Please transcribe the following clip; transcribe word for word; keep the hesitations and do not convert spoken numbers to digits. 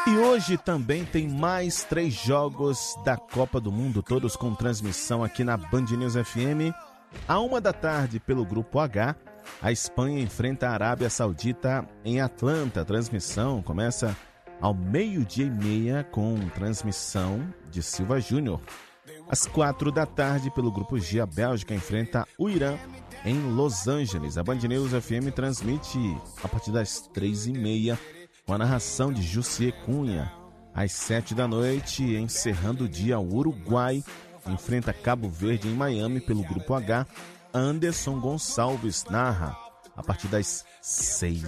E hoje também tem mais três jogos da Copa do Mundo, todos com transmissão aqui na Band News F M. À uma da tarde, pelo Grupo H, a Espanha enfrenta a Arábia Saudita em Atlanta. A transmissão começa ao meio-dia e meia com transmissão de Silva Júnior. Às quatro da tarde, pelo Grupo G, a Bélgica enfrenta o Irã em Los Angeles. A Band News F M transmite a partir das três e meia com a narração de Jussier Cunha. Às sete da noite, encerrando o dia, o Uruguai enfrenta Cabo Verde em Miami pelo Grupo H. Anderson Gonçalves narra a partir das seis